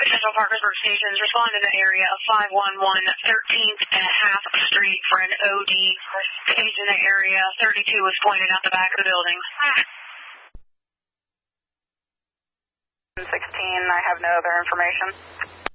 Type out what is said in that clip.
Central Parkersburg stations respond in the area of 511 13th and a half Street for an OD. Page in the area 32 was pointed out the back of the building. 16, I have no other information.